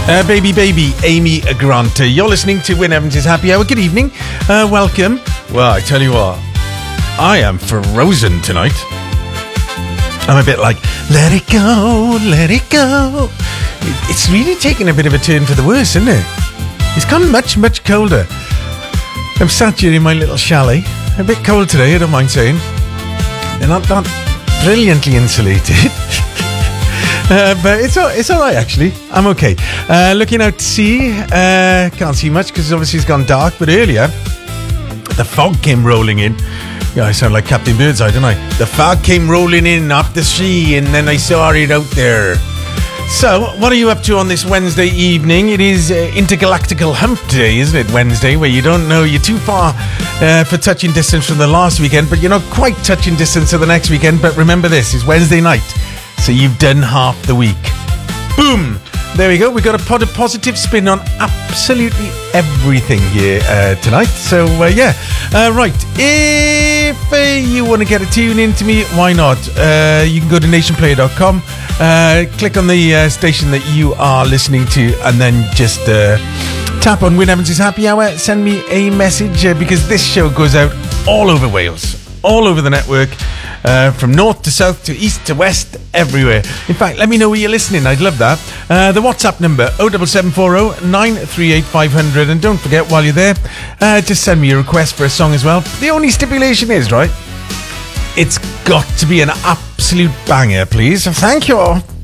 Baby, Amy Grant. You're listening to Wyn Evans' Happy Hour. Good evening. Welcome. Well, I tell you what, I am frozen tonight. I'm a bit like, let it go, let it go. It's really taken a bit of a turn for the worse, isn't it? It's gone much, much colder. I'm sat here in my little chalet. A bit cold today, I don't mind saying. They're not brilliantly insulated. But it's all right, actually. I'm okay. Looking out to sea. Can't see much because obviously it's gone dark. But earlier, the fog came rolling in. Yeah, I sound like Captain Birdseye, don't I? The fog came rolling in up the sea, and then I saw it out there. So, what are you up to on this Wednesday evening? It is Intergalactical Hump Day, isn't it? Wednesday, where you don't know you're too far for touching distance from the last weekend, but you're not quite touching distance to the next weekend. But remember this, it's Wednesday night, so you've done half the week. Boom! There we go. We got a pod of positive spin on absolutely everything here tonight. So, yeah. Right. If you want to get a tune in to me, why not? You can go to nationplayer.com. Click on the station that you are listening to, and then just tap on Wyn Evans' Happy Hour. Send me a message because this show goes out all over Wales, all over the network, from north to south to east to west, everywhere. In fact, let me know where you're listening. I'd love that. The WhatsApp number 07740 938 500, and don't forget, while you're there, just send me a request for a song as well. The only stipulation is, right, it's got to be an absolute banger, please. Thank you all.